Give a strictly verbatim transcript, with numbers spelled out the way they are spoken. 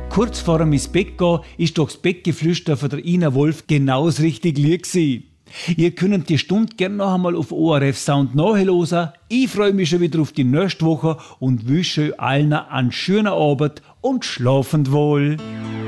Kurz vor dem ins Bett gehen, ist doch das Bettgeflüster von der Ina Wolf genau das richtige Lied gewesen. Ihr könnt die Stunde gerne noch einmal auf O R F Sound nachhören. Ich freue mich schon wieder auf die nächste Woche und wünsche euch allen einen schönen Abend und schlafend wohl.